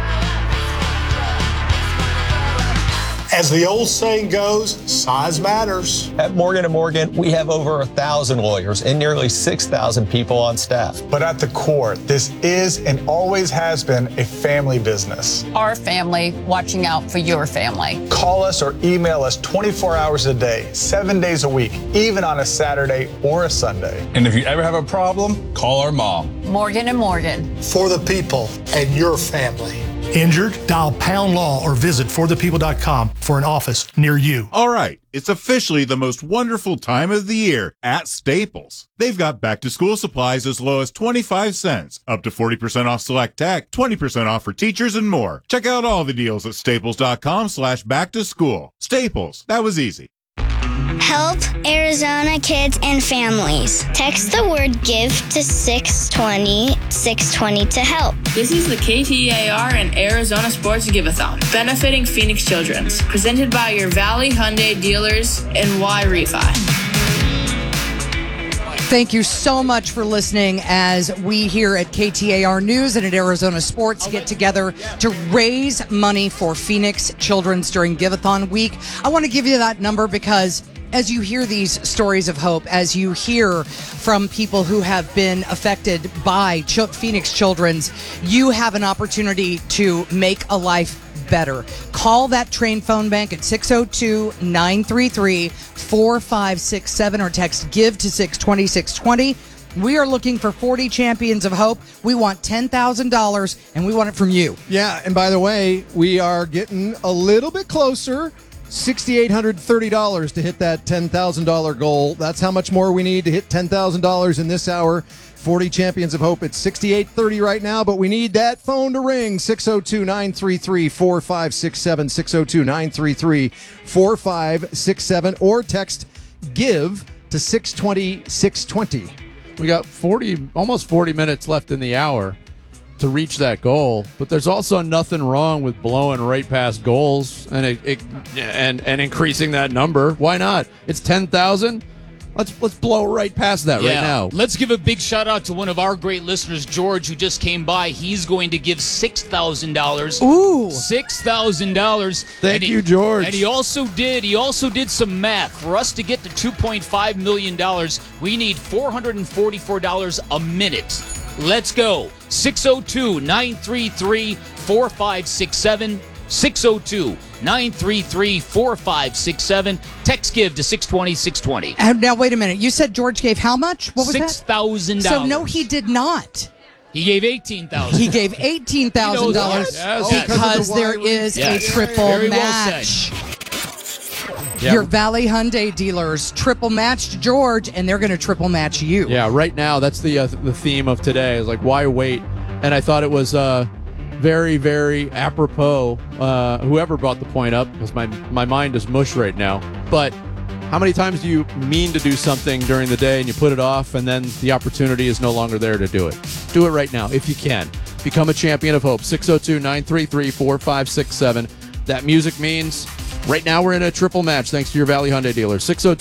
As the old saying goes, size matters. At Morgan & Morgan, we have over 1,000 lawyers and nearly 6,000 people on staff. But at the core, this is and always has been a family business. Our family watching out for your family. Call us or email us 24 hours a day, 7 days a week, even on a Saturday or a Sunday. And if you ever have a problem, call our mom. Morgan & Morgan. For the people and your family. Injured? Dial Pound Law or visit forthepeople.com for an office near you. All right, it's officially the most wonderful time of the year at Staples. They've got back-to-school supplies as low as 25 cents, up to 40% off select tech, 20% off for teachers, and more. Check out all the deals at staples.com/back-to-school. Staples, that was easy. Help Arizona kids and families. Text the word GIVE to 620 to help. This is the KTAR and Arizona Sports Give-a-thon, benefiting Phoenix Children's, presented by your Valley Hyundai dealers and Y-Refi. Thank you so much for listening as we here at KTAR News and at Arizona Sports get together to raise money for Phoenix Children's during Give-a-thon week. I want to give you that number because as you hear these stories of hope, as you hear from people who have been affected by Phoenix Children's, you have an opportunity to make a life better. Call that Trane phone bank at 602-933-4567 or text GIVE to 620-620. We are looking for 40 champions of hope. We want $10,000 and we want it from you. Yeah, and by the way, we are getting a little bit closer. $6,830 to hit that $10,000 goal. That's how much more we need to hit $10,000 in this hour. 40 champions of hope. It's $6,830 right now, but we need that phone to ring. 602-933-4567, 602-933-4567, or text GIVE to 620-620. We got almost 40 minutes left in the hour to reach that goal, but there's also nothing wrong with blowing right past goals and increasing that number. Why not? It's 10,000. Let's blow right past that right now. Let's give a big shout out to one of our great listeners, George, who just came by. He's going to give $6,000. Ooh, $6,000. Thank you, George. And he also did some math. For us to get to $2.5 million, we need $444 a minute. Let's go. 602-933-4567. 602-933-4567. Text GIVE to 620-620. And now, wait a minute. You said George gave how much? What was $6,000. So, no, he did not. He gave $18,000. He gave $18,000 because there is a triple match. Yeah. Your Valley Hyundai dealers triple matched George, and they're going to triple match you. Yeah, right now, that's the theme of today. Is like, why wait? And I thought it was very, very apropos, whoever brought the point up, because my mind is mush right now. But how many times do you mean to do something during the day and you put it off, and then the opportunity is no longer there to do it? Do it right now, if you can. Become a champion of hope. 602-933-4567. That music means right now we're in a triple match thanks to your Valley Hyundai dealer.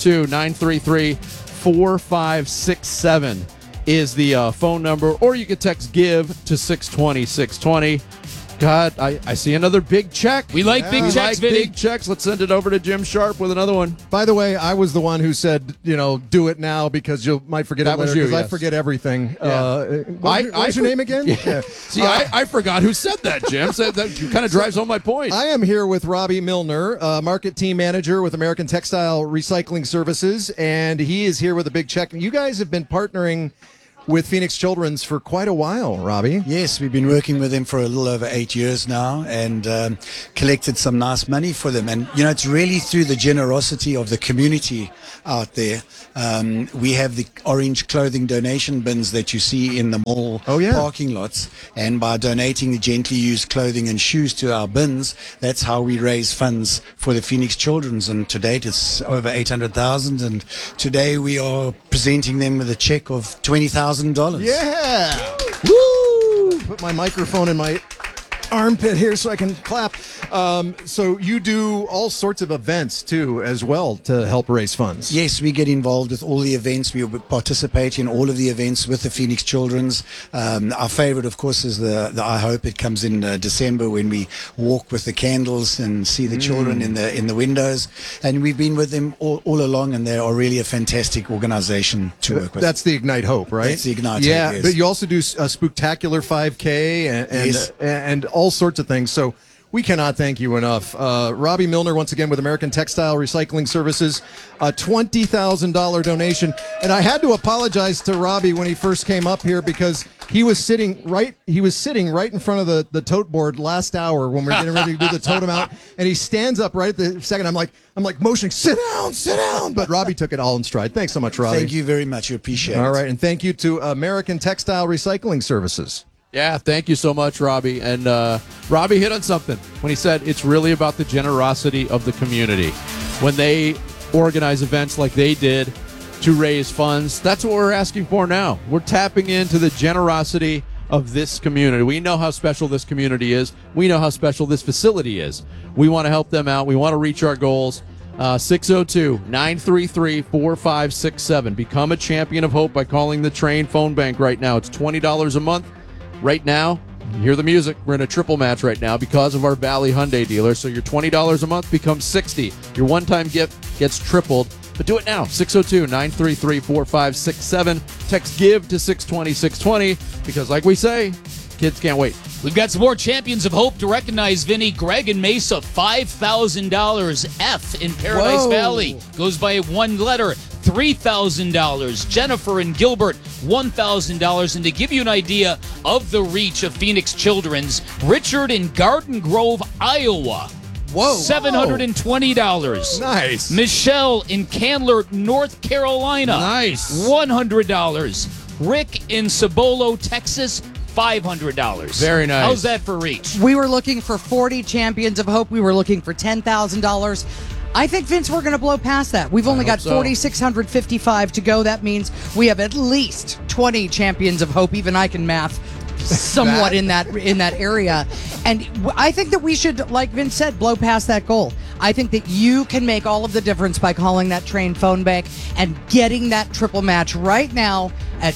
602-933-4567 is the phone number, or you can text GIVE to 620-620. God, I see another big check. We like big checks, Vinny. Big checks. Let's send it over to Jim Sharp with another one. By the way, I was the one who said, do it now because you might forget that it later. Was you, because yes. I forget everything. Yeah. What's your name again? Yeah. See, I forgot who said that, Jim. So that kind of drives home my point. I am here with Robbie Milner, market team manager with American Textile Recycling Services, and he is here with a big check. You guys have been partnering with Phoenix Children's for quite a while, Robbie. Yes, we've been working with them for a little over 8 years now, and collected some nice money for them. And, it's really through the generosity of the community out there. We have the orange clothing donation bins that you see in the mall parking lots. And by donating the gently used clothing and shoes to our bins, that's how we raise funds for the Phoenix Children's. And to date, it's over 800,000. And today we are presenting them with a check of $20,000. Yeah! Woo! Put my microphone in my armpit here so I can clap. So you do all sorts of events too as well to help raise funds. Yes, we get involved with all the events. We participate in all of the events with the Phoenix Children's. Our favorite, of course, is the I Hope. It comes in December when we walk with the candles and see the children in the windows. And we've been with them all along, and they are really a fantastic organization to work with. That's the Ignite Hope, right? That's the Ignite Hope, yes. yes. But you also do a Spooktacular 5K and all sorts of things. So we cannot thank you enough. Robbie Milner, once again, with American Textile Recycling Services, a $20,000 donation. And I had to apologize to Robbie when he first came up here because he was sitting right in front of the tote board last hour when we were getting ready to do the totem out. And he stands up right at the second. I'm like motioning, sit down. But Robbie took it all in stride. Thanks so much, Robbie. Thank you very much. We appreciate it. All right. And thank you to American Textile Recycling Services. Yeah, thank you so much, Robbie. And Robbie hit on something when he said it's really about the generosity of the community. When they organize events like they did to raise funds, that's what we're asking for now. We're tapping into the generosity of this community. We know how special this community is. We know how special this facility is. We want to help them out. We want to reach our goals. 602-933-4567. Become a champion of hope by calling the Train phone bank right now. It's $20 a month. Right now, you hear the music. We're in a triple match right now because of our Valley Hyundai dealer. So your $20 a month becomes $60. Your one-time gift gets tripled. But do it now. 602-933-4567. Text GIVE to 620-620 because, like we say, kids can't wait. We've got some more Champions of Hope to recognize, Vinny. Greg in Mesa, $5,000. F in Paradise Valley. Goes by one letter. $3,000. Jennifer and Gilbert, $1,000. And to give you an idea of the reach of Phoenix Children's, Richard in Garden Grove, Iowa. Whoa. $720. Nice. Michelle in Candler, North Carolina. Nice. $100. Rick in Cibolo, Texas, $500. Very nice. How's that for reach? We were looking for 40 Champions of Hope. We were looking for $10,000. I think, Vince, we're going to blow past that. We've only got 4,655 to go. That means we have at least 20 Champions of Hope. Even I can math somewhat in that area. And I think that we should, like Vince said, blow past that goal. I think that you can make all of the difference by calling that Train phone bank and getting that triple match right now at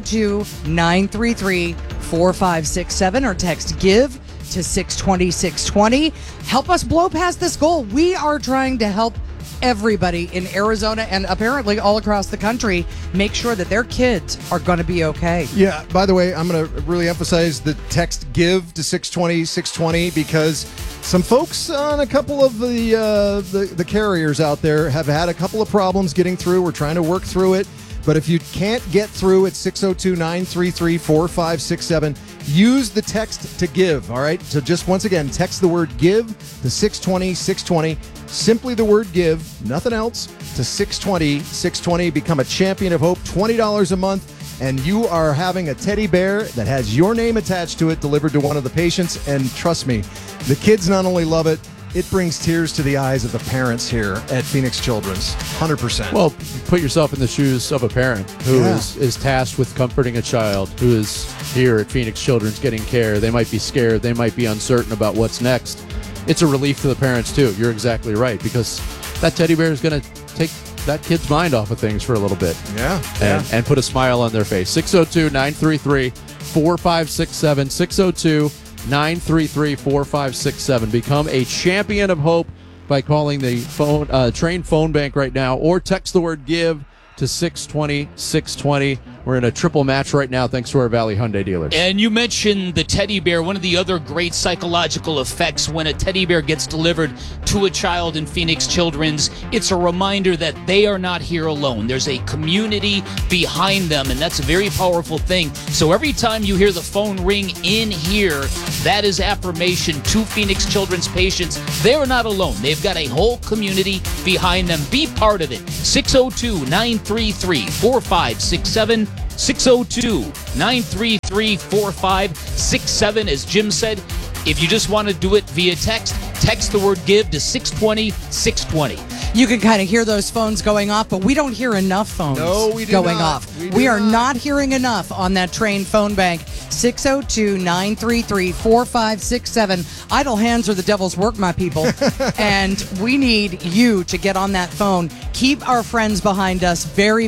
602-933-4567 or text GIVE to 620-620. Help us blow past this goal. We are trying to help everybody in Arizona and apparently all across the country make sure that their kids are going to be okay. Yeah, by the way, I'm going to really emphasize the text GIVE to 620-620 because some folks on a couple of the carriers out there have had a couple of problems getting through. We're trying to work through it. But if you can't get through at 602-933-4567, use the text to give, all right? So just once again, text the word give to 620-620. Simply the word give, nothing else, to 620-620. Become a Champion of Hope, $20 a month. And you are having a teddy bear that has your name attached to it delivered to one of the patients. And trust me, the kids not only love it, it brings tears to the eyes of the parents here at Phoenix Children's, 100%. Well, put yourself in the shoes of a parent who is tasked with comforting a child who is here at Phoenix Children's getting care. They might be scared. They might be uncertain about what's next. It's a relief to the parents, too. You're exactly right, because that teddy bear is going to take that kid's mind off of things for a little bit. And put a smile on their face. 602-933-4567. 602-933-4567. Become a Champion of Hope by calling the Train phone bank right now, or text the word give to 620-620. We're in a triple match right now thanks to our Valley Hyundai dealers. And you mentioned the teddy bear. One of the other great psychological effects when a teddy bear gets delivered to a child in Phoenix Children's, it's a reminder that they are not here alone. There's a community behind them, and that's a very powerful thing. So every time you hear the phone ring in here, that is affirmation to Phoenix Children's patients. They're not alone. They've got a whole community behind them. Be part of it. 602-933-4567. 602-933-4567. As Jim said, if you just want to do it via text the word give to 620-620. You can kind of hear those phones going off, but we don't hear enough phones going off. We are not hearing enough on that Train phone bank. 602-933-4567. Idle hands are the devil's work, my people. And we need you to get on that phone. Keep our friends behind us very